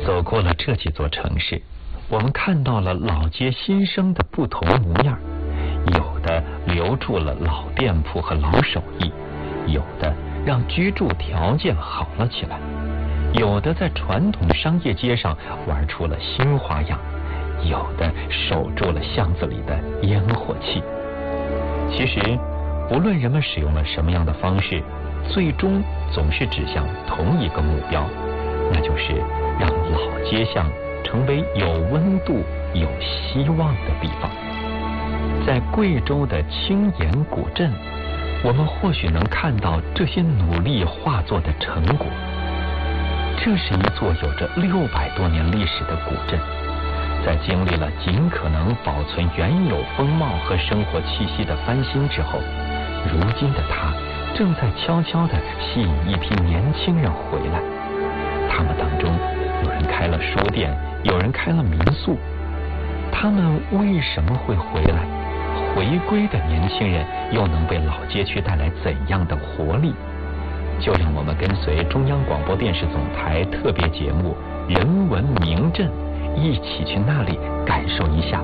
走过了这几座城市，我们看到了老街新生的不同模样，有的留住了老店铺和老手艺，有的让居住条件好了起来，有的在传统商业街上玩出了新花样，有的守住了巷子里的烟火气。其实无论人们使用了什么样的方式，最终总是指向同一个目标，那就是让老街巷成为有温度有希望的地方。在贵州的青岩古镇，我们或许能看到这些努力化作的成果。这是一座有着600多年历史的古镇，在经历了尽可能保存原有风貌和生活气息的翻新之后，如今的它正在悄悄地吸引一批年轻人回来。他们当中有人开了书店，有人开了民宿。他们为什么会回来？回归的年轻人又能为老街区带来怎样的活力？就让我们跟随中央广播电视总台特别节目《人文名镇》，一起去那里感受一下。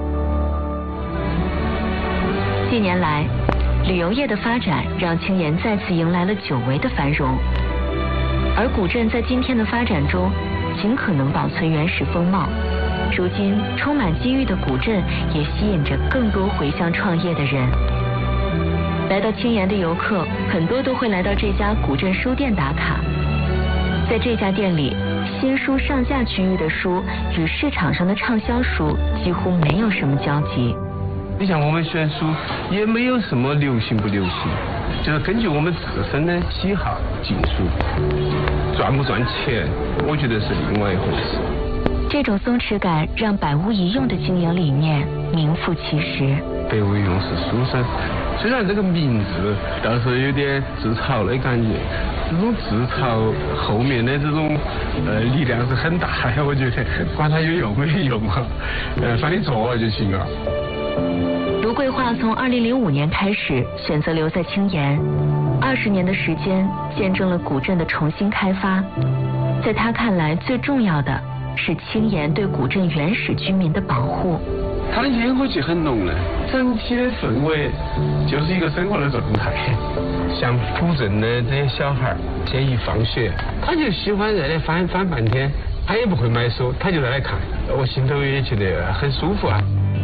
近年来，旅游业的发展让青岩再次迎来了久违的繁荣，而古镇在今天的发展中尽可能保存原始风貌。如今充满机遇的古镇也吸引着更多回乡创业的人。来到青岩的游客很多都会来到这家古镇书店打卡。在这家店里，新书上架区域的书与市场上的畅销书几乎没有什么交集。 你像我们选书也没有什么流行不流行，就是根据我们自身的喜好进书，赚不赚钱我觉得是另外一回事。 这种松弛感让百无一用的经营理念名副其实。 百无一用是书生，虽然这个名字倒是有点自嘲的感觉，这种自嘲后面的这种力量是很大的，我觉得管它有用没用啊，反正做了就行了。 卢桂华从2005年开始选择留在青岩，20年的时间见证了古镇的重新开发。在他看来，最重要的是青岩对古镇原始居民的保护。 它的烟火气很浓的，整体的氛围就是一个生活的状态。像古镇的这些小孩，这一放学，他就喜欢在那翻半天，他也不会买书，他就在那看，我心头也觉得很舒服啊。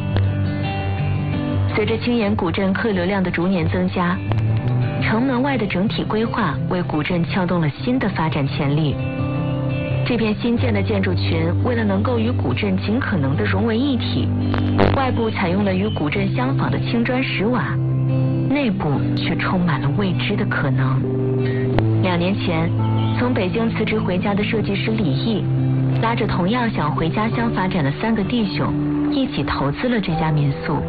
随着青岩古镇客流量的逐年增加，城门外的整体规划为古镇撬动了新的发展潜力。这片新建的建筑群为了能够与古镇尽可能的融为一体，外部采用了与古镇相仿的青砖石瓦，内部却充满了未知的可能。2年前，从北京辞职回家的设计师李毅，拉着同样想回家乡发展的3个弟兄，一起投资了这家民宿。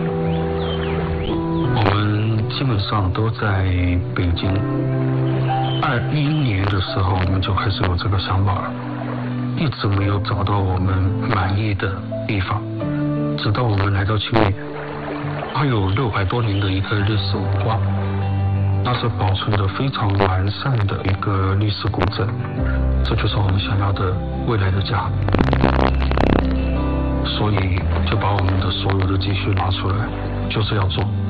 我们基本上都在北京。2011年的时候，我们就开始有这个想法了，一直没有找到我们满意的地方，直到我们来到青岩，它有600多年的一个历史文化，那是保存的非常完善的一个历史古镇，这就是我们想要的未来的家。所以就把我们的所有的积蓄拿出来，就是要做。